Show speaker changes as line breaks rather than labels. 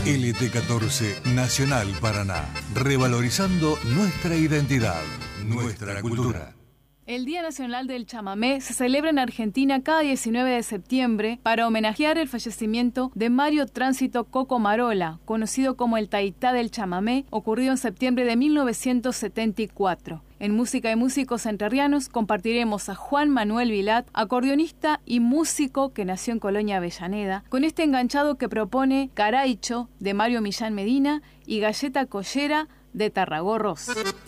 LT14 Nacional Paraná, revalorizando nuestra identidad, nuestra cultura.
El Día Nacional del Chamamé se celebra en Argentina cada 19 de septiembre para homenajear el fallecimiento de Mario Tránsito Coco Marola, conocido como el Taitá del Chamamé, ocurrido en septiembre de 1974. En Música y Músicos Entrerrianos compartiremos a Juan Manuel Vilat, acordeonista y músico que nació en Colonia Avellaneda, con este enganchado que propone Caraicho de Mario Millán Medina y Galleta Collera de Tarragó Ross.